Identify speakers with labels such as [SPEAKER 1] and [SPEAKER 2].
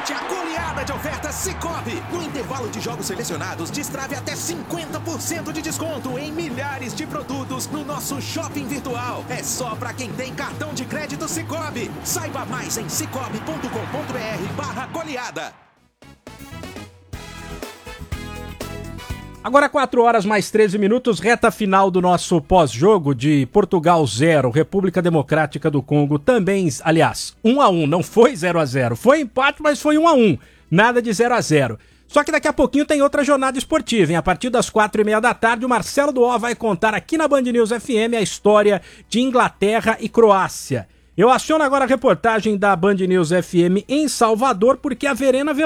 [SPEAKER 1] Aproveite a goleada de ofertas Sicoob. No intervalo de jogos selecionados, destrave até 50% de desconto em milhares de produtos no nosso shopping virtual. É só para quem tem cartão de crédito Sicoob. Saiba mais em cicobi.com.br/goleada.
[SPEAKER 2] Agora 4 horas mais 13 minutos, reta final do nosso pós-jogo de Portugal 0, República Democrática do Congo também, aliás, 1-1, não foi 0-0, foi empate, mas foi 1-1, nada de 0-0. Só que daqui a pouquinho tem outra jornada esportiva, hein? A partir das 4h30 da tarde, o Marcelo Duó vai contar aqui na Band News FM a história de Inglaterra e Croácia. Eu aciono agora a reportagem da Band News FM em Salvador, porque a Verena